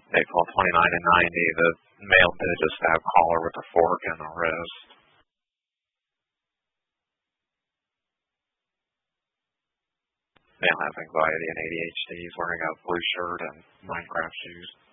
Eightfall 29 and 90. The male did just stab collar with a fork in the wrist. Male has anxiety and ADHD. He's wearing a blue shirt and Minecraft shoes.